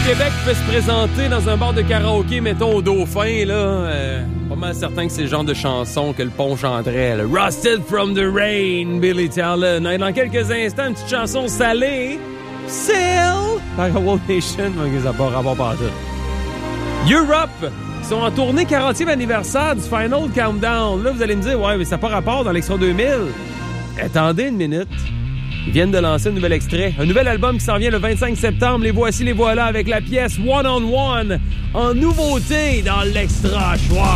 Québec peut se présenter dans un bar de karaoké, mettons au Dauphin, là, pas mal certain que c'est le genre de chanson que le pont chanterait. Là. Rusted from the Rain, Billy Talon. Et dans quelques instants, une petite chanson salée. Sail par World Nation. Okay, ça n'a pas rapport par tout. Europe sont en tournée 40e anniversaire du Final Countdown. Là, vous allez me dire, ouais, mais ça n'a pas rapport dans l'Extra 2000. Attendez une minute. Ils viennent de lancer un nouvel extrait. Un nouvel album qui s'en vient le 25 septembre. Les voici, les voilà avec la pièce One on One en nouveauté dans l'Extra Choix.